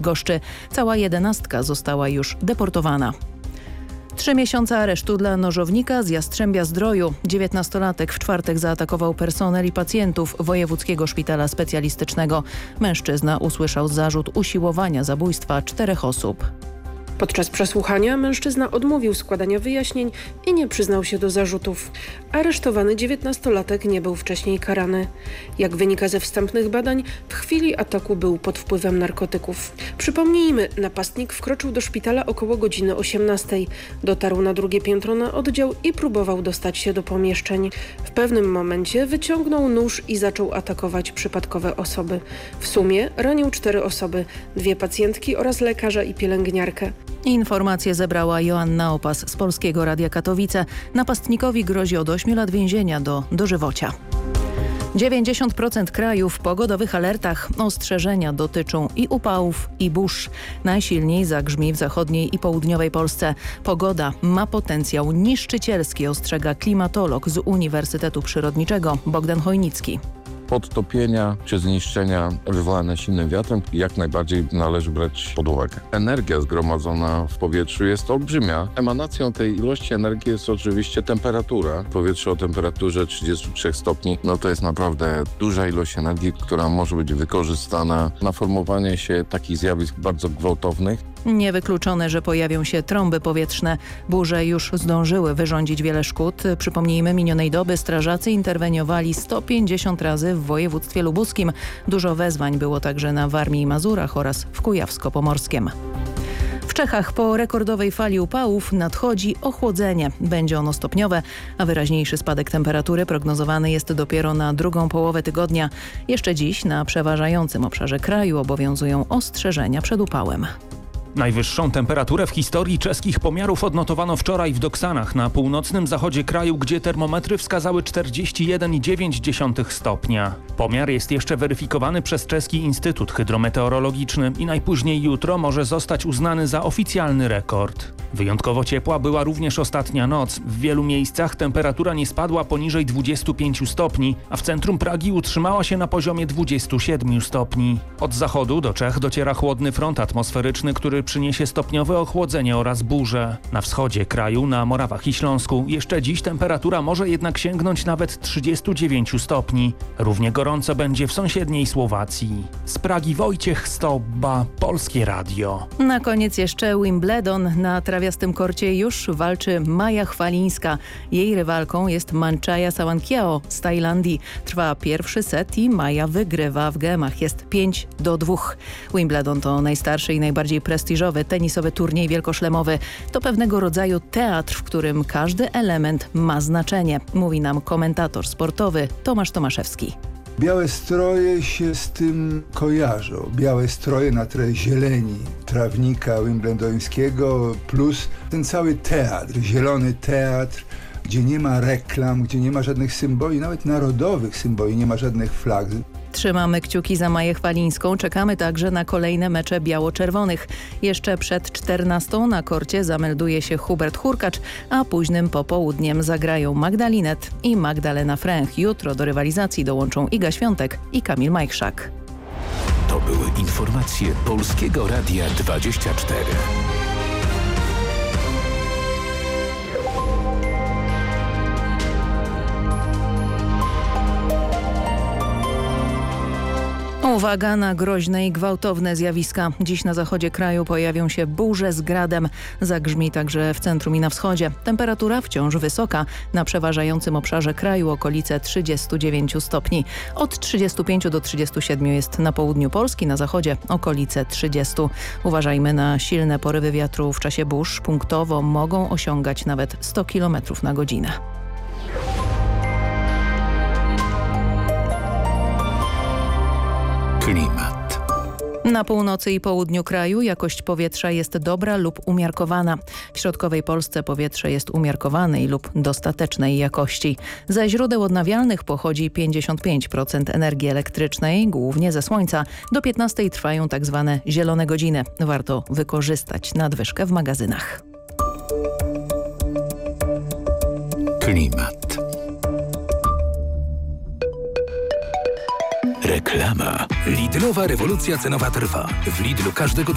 Bydgoszczy. Cała 11 została już deportowana. 3 miesiące aresztu dla nożownika z Jastrzębia-Zdroju. 19-latek w czwartek zaatakował personel i pacjentów Wojewódzkiego Szpitala Specjalistycznego. Mężczyzna usłyszał zarzut usiłowania zabójstwa 4 osób. Podczas przesłuchania mężczyzna odmówił składania wyjaśnień i nie przyznał się do zarzutów. Aresztowany 19-latek nie był wcześniej karany. Jak wynika ze wstępnych badań, w chwili ataku był pod wpływem narkotyków. Przypomnijmy, napastnik wkroczył do szpitala około godziny 18. Dotarł na drugie piętro na oddział i próbował dostać się do pomieszczeń. W pewnym momencie wyciągnął nóż i zaczął atakować przypadkowe osoby. W sumie ranił 4 osoby, 2 pacjentki oraz lekarza i pielęgniarkę. Informacje zebrała Joanna Opas z Polskiego Radia Katowice. Napastnikowi grozi od 8 lat więzienia do dożywocia. 90% kraju w pogodowych alertach. Ostrzeżenia dotyczą i upałów, i burz. Najsilniej zagrzmi w zachodniej i południowej Polsce. Pogoda ma potencjał niszczycielski, ostrzega klimatolog z Uniwersytetu Przyrodniczego Bogdan Chojnicki. Podtopienia czy zniszczenia wywołane silnym wiatrem jak najbardziej należy brać pod uwagę. Energia zgromadzona w powietrzu jest olbrzymia. Emanacją tej ilości energii jest oczywiście temperatura. Powietrze o temperaturze 33 stopni, to jest naprawdę duża ilość energii, która może być wykorzystana na formowanie się takich zjawisk bardzo gwałtownych. Niewykluczone, że pojawią się trąby powietrzne. Burze już zdążyły wyrządzić wiele szkód. Przypomnijmy, minionej doby strażacy interweniowali 150 razy w województwie lubuskim. Dużo wezwań było także na Warmii i Mazurach oraz w Kujawsko-Pomorskiem. W Czechach po rekordowej fali upałów nadchodzi ochłodzenie. Będzie ono stopniowe, a wyraźniejszy spadek temperatury prognozowany jest dopiero na drugą połowę tygodnia. Jeszcze dziś na przeważającym obszarze kraju obowiązują ostrzeżenia przed upałem. Najwyższą temperaturę w historii czeskich pomiarów odnotowano wczoraj w Doksanach na północnym zachodzie kraju, gdzie termometry wskazały 41,9 stopnia. Pomiar jest jeszcze weryfikowany przez Czeski Instytut Hydrometeorologiczny i najpóźniej jutro może zostać uznany za oficjalny rekord. Wyjątkowo ciepła była również ostatnia noc. W wielu miejscach temperatura nie spadła poniżej 25 stopni, a w centrum Pragi utrzymała się na poziomie 27 stopni. Od zachodu do Czech dociera chłodny front atmosferyczny, który przyniesie stopniowe ochłodzenie oraz burze. Na wschodzie kraju, na Morawach i Śląsku jeszcze dziś temperatura może jednak sięgnąć nawet 39 stopni. Równie gorąco będzie w sąsiedniej Słowacji. Z Pragi Wojciech Stobba, Polskie Radio. Na koniec jeszcze Wimbledon. Na trawiastym korcie już walczy Maja Chwalińska. Jej rywalką jest Manchaja Sawankiao z Tajlandii. Trwa pierwszy set i Maja wygrywa. W gemach jest 5-2. Wimbledon to najstarszy i najbardziej prestiżowy tenisowy turniej wielkoszlemowy. To pewnego rodzaju teatr, w którym każdy element ma znaczenie, mówi nam komentator sportowy Tomasz Tomaszewski. Białe stroje się z tym kojarzą. Białe stroje na tle zieleni trawnika wimbledońskiego plus ten cały teatr, zielony teatr, gdzie nie ma reklam, gdzie nie ma żadnych symboli, nawet narodowych symboli, nie ma żadnych flag. Trzymamy kciuki za Maję Chwalińską. Czekamy także na kolejne mecze biało-czerwonych. Jeszcze przed 14 na korcie zamelduje się Hubert Hurkacz, a późnym popołudniem zagrają Magdalinet i Magdalena Fręch. Jutro do rywalizacji dołączą Iga Świątek i Kamil Majchrzak. To były informacje Polskiego Radia 24. Uwaga na groźne i gwałtowne zjawiska. Dziś na zachodzie kraju pojawią się burze z gradem. Zagrzmi także w centrum i na wschodzie. Temperatura wciąż wysoka. Na przeważającym obszarze kraju okolice 39 stopni. Od 35 do 37 jest na południu Polski, na zachodzie okolice 30. Uważajmy na silne porywy wiatru w czasie burz. Punktowo mogą osiągać nawet 100 km na godzinę. Klimat. Na północy i południu kraju jakość powietrza jest dobra lub umiarkowana. W środkowej Polsce powietrze jest umiarkowanej lub dostatecznej jakości. Ze źródeł odnawialnych pochodzi 55% energii elektrycznej, głównie ze słońca. Do 15 trwają tak zwane zielone godziny. Warto wykorzystać nadwyżkę w magazynach. Klimat. Reklama. Lidlowa rewolucja cenowa trwa. W Lidlu każdego